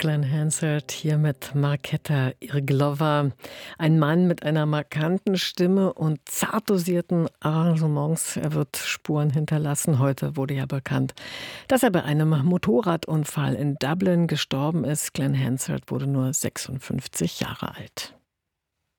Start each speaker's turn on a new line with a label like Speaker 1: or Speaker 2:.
Speaker 1: Glenn Hansard hier mit Markéta Irglová. Ein Mann mit einer markanten Stimme und zart dosierten Arrangements. Er wird Spuren hinterlassen. Heute wurde ja bekannt, dass er bei einem Motorradunfall in Dublin gestorben ist. Glenn Hansard wurde nur 56 Jahre alt.